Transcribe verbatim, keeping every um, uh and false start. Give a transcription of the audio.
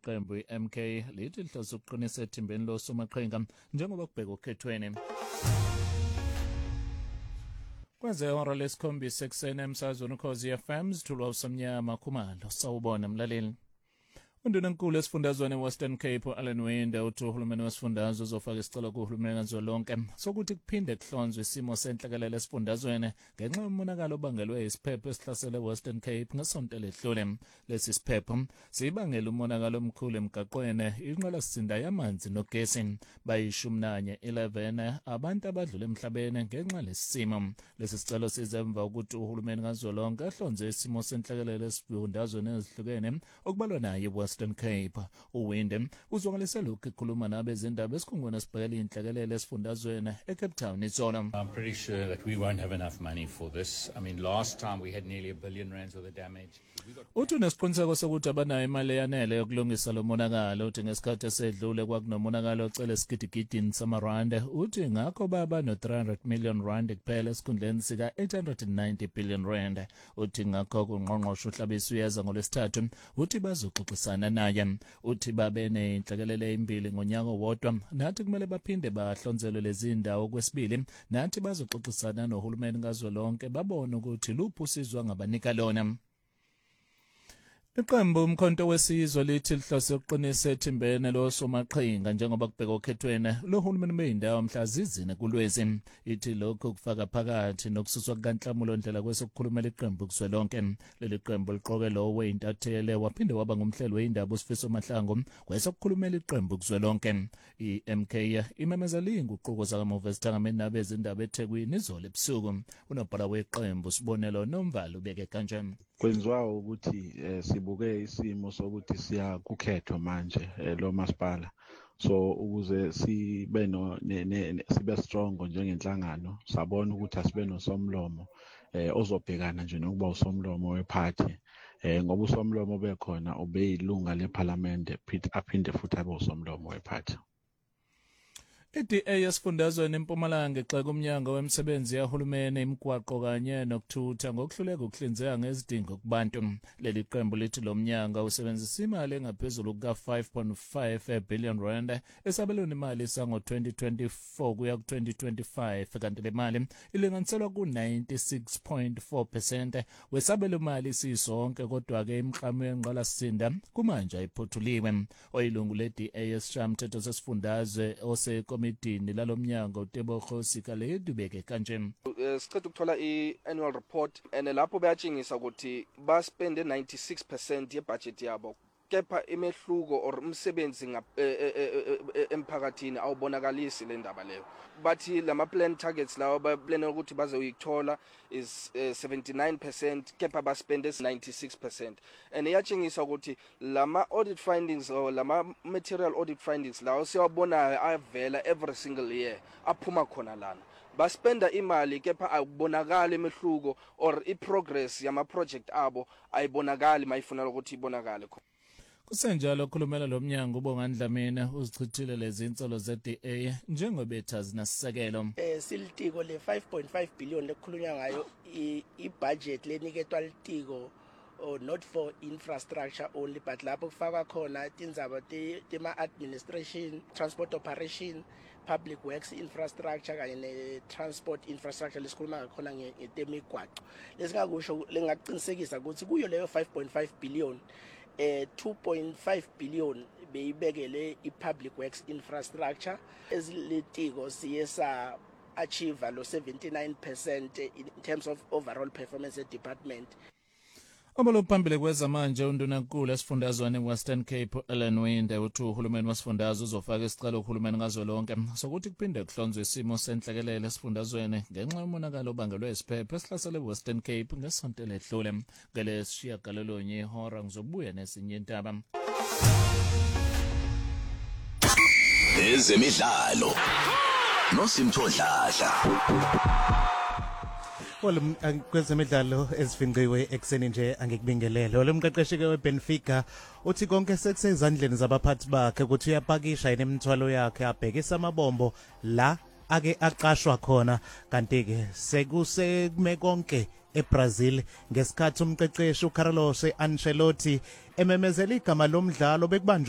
iqembu i-M K lithi lihlose ukuqinisa ethembeni losomaqhinga njengoba kubheka okhethweni. Kwenze ihora lesikhombisa ekuseni emsakazweni Ukhozi F M sithulwa uSomnyama Khumalo. Sawubona mlaleli. Undunankulu esifundazweni Western Cape u-Alan Winde uthi uhulumeni wesifundazwe uzofaka isicelo kuhulumeni kazwelonke sokuthi kuphinde kuhlonzwe isimo senhlekelele esifundazweni ngenxa yomonakalo obangelwe isiphepho esihlasele Western Cape ngesonto ledlule. Lesi siphepho sibangela umonakalo omkhulu emgaqweni, inqalasisinda yamanzi nogesi. Bayishumi nanye eleven abantu abadlule emhlabeni ngenxa lesimo. Lesi sicelo sizemva ukuthi uhulumeni kazwelonke ahlonze isimo senhlekelele esifundazweni ezihlukene okubalwa naye Western Cape. Uwinde uzwakalise lokhu ekhuluma nabezindaba esikhungweni esibhekele inhlekelele esifundazweni eCape Town izolo. I'm pretty sure that we won't have enough money for this. I mean, last time we had nearly a billion rands worth of damage. Uthi unesiqiniseko sokuthi abanayo imali eyanele yokulungisa lo monakalo. Uthi ngesikhathi esedlule kwakunomonakalo ocele isigidigidini samarande. Uthi ngakho baba no three hundred million rand kuphela esikhundleni sika eight hundred ninety billion rand. Uthi ngakho kungqongqoshe uhlabisa uyeza ngolesithathu uthi bazoxoxisana naye. Uthi babe nenhlekelele imbili ngonyaka wodwa, nathi kumele baphinde bahlonzelwe lezi ndawo kwesibili, nathi bazoxoxisana nohulumeni kazwelonke babone ukuthi luphi usizwe ngabanika lona. Iqembu umkhonto wesizwe lithi lihlose ukuqinisa ethembeni losomaqhinga njengoba kubheka okhethweni lohulumeni beyindawo mhla zizine kulwezi. Ithi lokho kufaka phakathi nokususwa kukaNhlamulo Ndlela kwesokukhulumela iqembu kuzwelonke. Leli qembu liqoke lo weyintathele waphinde waba ngumhleli weyindaba uSifiso Mahlangu kwesokukhulumela iqembu kuzwelonke. I-M K imemeza linguquko zakamuva ezithangameni nabezindaba eThekwini izolo ebusuku. Unobhala weqembu Sibonelo Nomvalo ubeke kanje. Kwenziwa ukuthi eh, sibuke isimo sokuthi siya kukhetho manje eh, lo masipala, so ukuze sibe no ne, ne, sibe strong njengenhlangano sabona ukuthi asibe nosomlomo eh, ozobhekana nje nokuba usomlomo wephathi eh, ngoba usomlomo bekhona obeyilunga leParliament aphinde futhi abe usomlomo wephathi. I-D A yesifundazweni eMpumalanga ixeka umnyango wemisebenzi yahulumeni imigwaqo kanye nokuthutha ngokuhluleka ukuhlinzeka ngezidingo kubantu. Leli qembu lithi lo mnyango usebenzisa imali engaphezulu kuka five point five billion rand esabelweni imali sango twenty twenty-four kuya ku twenty twenty-five, kanti le mali ilinganiselwa ku ninety-six point four percent wesabelo mali sisonke, kodwa ke imklamo yenqalasisinda kumanje ayiphothuliwe. Oyilungu le-D A esishamthetho sesifundazwe ose komidini lalomnyango Tebo Khosika ledu beke kanje. Sicela ukuthola i-annual report and lapho bayatshengisa ukuthi ba spend ninety-six percent ye-budget yabo, kepha imehluko or umsebenzi emphakathini awubonakalisi le ndaba leyo. Bathi lama plan targets lawo ba plan ukuthi bazoyithola is uh, seventy-nine percent, kepha ba spend ninety-six percent. And iyatshengisa ukuthi lama audit findings or lama material audit findings lawo siyabona avela every single year aphuma khona lana. Baspenda imali kepha ayibonakala imehluko or i-progress yama project abo ayibonakali mayifuna ukuthi ibonakale. Kusenjalo okhulumela lo mnyango uBongandla mina uzichithile lezi insolo ze-D A njengobetha zinasisekelo. Eh silitiko le five point five billion lekhulunywa ngayo i-budget leniketwa litiko or not for infrastructure only but lapho kufaka khona tindzaba tema administration, transport operation, public works infrastructure kanye ne transport infrastructure lesikhuluma khona ngetemigwaqo. Lesingakusho lengaqinisekisa ukuthi kuyo leyo five point five billion eh two point five billion beyibekele i-public works infrastructure. Ezilitiko siyesa achieve lo seventy-nine percent in terms of overall performance at department. Abalo phambili kwezamanje undunankulu esifundazweni Western Cape Alan Winde uthi uhulumeni wasifundazwe uzofaka isicelo kuhulumeni kazwelonke sokuthi kuphinde kuhlonzwe isimo senhlekelele esifundazweni ngenxa yomonakalo obangelwe isiphepho esihlasele Western Cape ngesonto ledlule. Ngele sishiyagalolonye ihora ngizobuya nesinye indaba. Ezemidlalo noSimthodladla. Well, kwezemidlalo ezifinqiwe ekseni nje angikubingelele. Olumqeqeshi ke weBenfica uthi konke sekusezandleni zabaphathi bakhe ukuthi uyapakisha yena imithwalo yakhe abhekisa amabombo la ake aqashwa khona, kanti ke sekusekume konke eBrazil ngesikhathi umqeqeshi uCarlos Ancelotti ememezela igama lomdlalo bekubanjwe